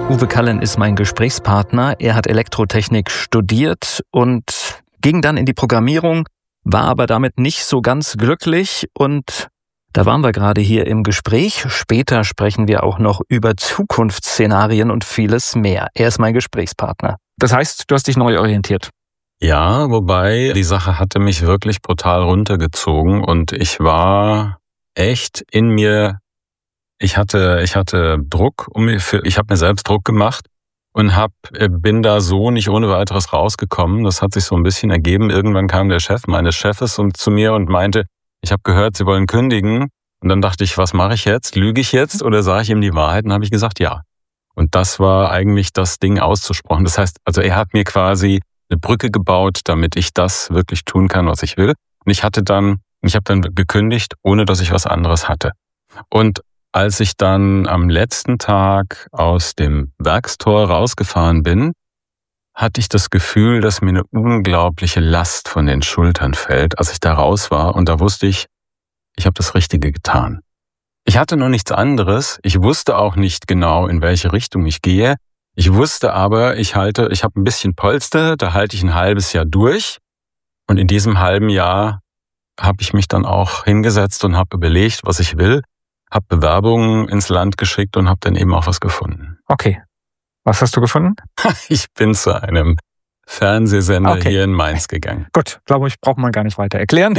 Uwe Cullen ist mein Gesprächspartner. Er hat Elektrotechnik studiert und ging dann in die Programmierung, war aber damit nicht so ganz glücklich und da waren wir gerade hier im Gespräch. Später sprechen wir auch noch über Zukunftsszenarien und vieles mehr. Er ist mein Gesprächspartner. Das heißt, du hast dich neu orientiert. Ja, wobei die Sache hatte mich wirklich brutal runtergezogen und ich war echt in mir. Ich hatte Druck ich habe mir selbst Druck gemacht und bin da so nicht ohne weiteres rausgekommen. Das hat sich so ein bisschen ergeben. Irgendwann kam der Chef meines Chefes zu mir und meinte, ich habe gehört, Sie wollen kündigen. Und dann dachte ich, was mache ich jetzt? Lüge ich jetzt oder sage ich ihm die Wahrheit? Und dann habe ich gesagt, ja. Und das war eigentlich das Ding auszusprechen. Das heißt, also er hat mir quasi eine Brücke gebaut, damit ich das wirklich tun kann, was ich will. Und ich habe dann gekündigt, ohne dass ich was anderes hatte. Und als ich dann am letzten Tag aus dem Werkstor rausgefahren bin, hatte ich das Gefühl, dass mir eine unglaubliche Last von den Schultern fällt, als ich da raus war. Und da wusste ich habe das Richtige getan. Ich hatte noch nichts anderes. Ich wusste auch nicht genau, in welche Richtung ich gehe. Ich wusste aber, ich habe ein bisschen Polster, da halte ich ein halbes Jahr durch. Und in diesem halben Jahr habe ich mich dann auch hingesetzt und habe überlegt, was ich will, habe Bewerbungen ins Land geschickt und habe dann eben auch was gefunden. Okay. Was hast du gefunden? Ich bin zu einem Fernsehsender hier in Mainz gegangen. Gut, glaube ich, braucht man gar nicht weiter erklären.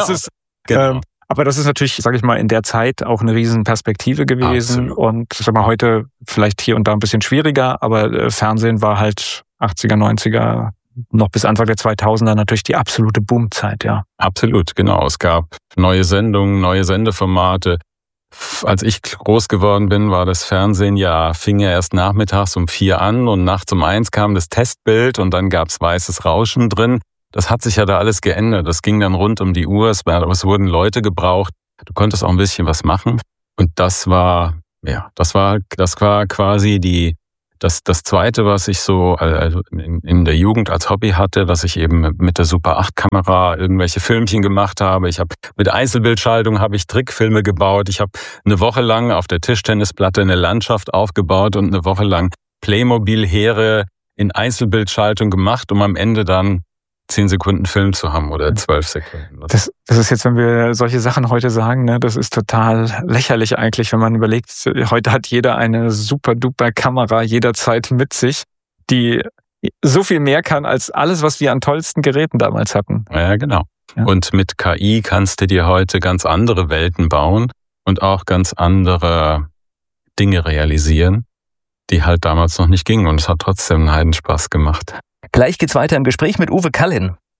Genau. Aber das ist natürlich, sage ich mal, in der Zeit auch eine riesen Perspektive gewesen. Absolut. Und sag mal, heute vielleicht hier und da ein bisschen schwieriger, aber Fernsehen war halt 80er, 90er, noch bis Anfang der 2000er natürlich die absolute Boomzeit, ja. Absolut, genau. Es gab neue Sendungen, neue Sendeformate. Als ich groß geworden bin, war das Fernsehen fing ja erst nachmittags um 4 an und nachts um 1 kam das Testbild und dann gab's weißes Rauschen drin. Das hat sich ja da alles geändert. Das ging dann rund um die Uhr. Es wurden Leute gebraucht. Du konntest auch ein bisschen was machen. Und das war quasi das Zweite, was ich so in der Jugend als Hobby hatte, dass ich eben mit der Super 8 Kamera irgendwelche Filmchen gemacht habe. Mit Einzelbildschaltung habe ich Trickfilme gebaut. Ich habe eine Woche lang auf der Tischtennisplatte eine Landschaft aufgebaut und eine Woche lang Playmobil-Heere in Einzelbildschaltung gemacht, um am Ende dann 10 Sekunden Film zu haben oder 12 Sekunden. Das ist jetzt, wenn wir solche Sachen heute sagen, ne, das ist total lächerlich eigentlich, wenn man überlegt, heute hat jeder eine super-duper Kamera jederzeit mit sich, die so viel mehr kann als alles, was wir an tollsten Geräten damals hatten. Ja, genau. Ja. Und mit KI kannst du dir heute ganz andere Welten bauen und auch ganz andere Dinge realisieren, die halt damals noch nicht gingen. Und es hat trotzdem einen Heidenspaß gemacht. Gleich geht's weiter im Gespräch mit Uwe Cullen.